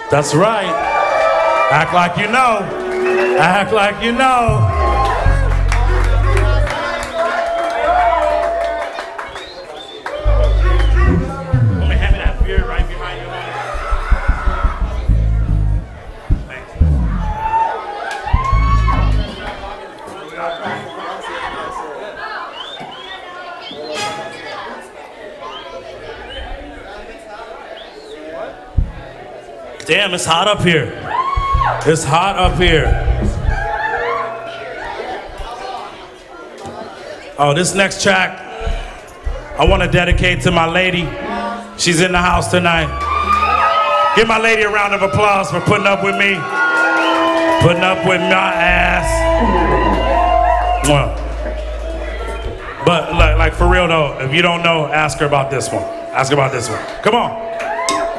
That's right. Act like you know. Act like you know. Let me hand me that beer right behind you. Damn, it's hot up here. It's hot up here. Oh, this next track, I want to dedicate to my lady. She's in the house tonight. Give my lady a round of applause for putting up with me. Putting up with my ass. But like for real though, if you don't know, ask her about this one. Ask her about this one. Come on.